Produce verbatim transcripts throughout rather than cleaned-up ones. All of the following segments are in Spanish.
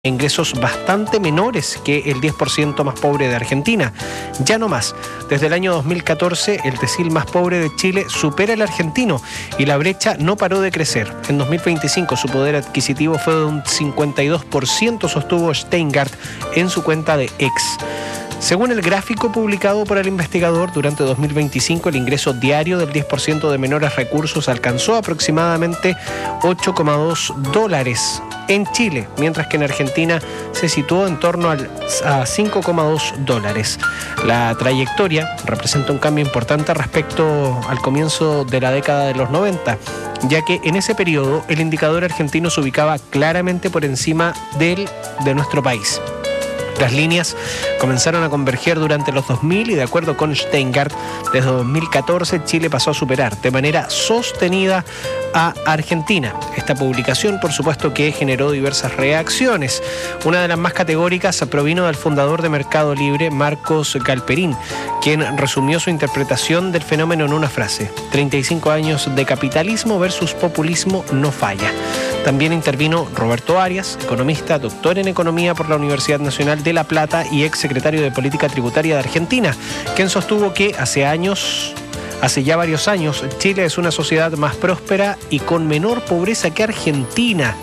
ingresos bastante menores que el diez por ciento más pobre de Argentina. Ya no más. Desde el año dos mil catorce, el decil más pobre de Chile supera al argentino y la brecha no paró de crecer. En dos mil veinticinco su poder adquisitivo fue de un cincuenta y dos por ciento, sostuvo Steingart en su cuenta de X. Según el gráfico publicado por el investigador, durante dos mil veinticinco el ingreso diario del diez por ciento de menores recursos alcanzó aproximadamente ocho coma dos dólares en Chile, mientras que en Argentina se situó en torno al, a cinco coma dos dólares. La trayectoria representa un cambio importante respecto al comienzo de la década de los noventa, ya que en ese periodo el indicador argentino se ubicaba claramente por encima del de nuestro país. Las líneas comenzaron a converger durante los dos mil y, de acuerdo con Steingart, desde dos mil catorce Chile pasó a superar de manera sostenida a Argentina. Esta publicación, por supuesto, que generó diversas reacciones. Una de las más categóricas provino del fundador de Mercado Libre, Marcos Galperín, quien resumió su interpretación del fenómeno en una frase: treinta y cinco años de capitalismo versus populismo no falla. También intervino Roberto Arias, economista, doctor en economía por la Universidad Nacional de La Plata y ex secretario de Política Tributaria de Argentina, quien sostuvo que hace años, hace ya varios años, Chile es una sociedad más próspera y con menor pobreza que Argentina,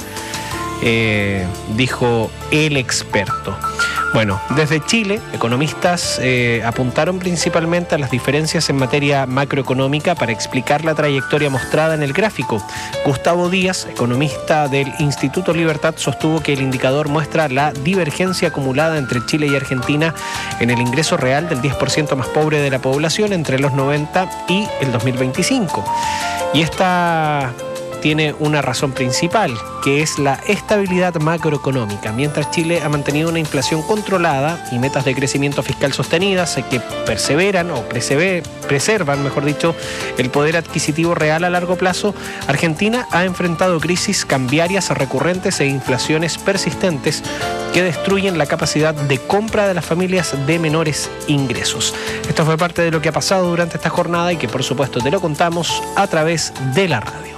eh, dijo el experto. Bueno, desde Chile, economistas eh, apuntaron principalmente a las diferencias en materia macroeconómica para explicar la trayectoria mostrada en el gráfico. Gustavo Díaz, economista del Instituto Libertad, sostuvo que el indicador muestra la divergencia acumulada entre Chile y Argentina en el ingreso real del diez por ciento más pobre de la población entre los noventa y el dos mil veinticinco. Y esta tiene una razón principal, que es la estabilidad macroeconómica. Mientras Chile ha mantenido una inflación controlada y metas de crecimiento fiscal sostenidas que perseveran o preservan, mejor dicho, el poder adquisitivo real a largo plazo, Argentina ha enfrentado crisis cambiarias recurrentes e inflaciones persistentes que destruyen la capacidad de compra de las familias de menores ingresos. Esto fue parte de lo que ha pasado durante esta jornada y que, por supuesto, te lo contamos a través de la radio.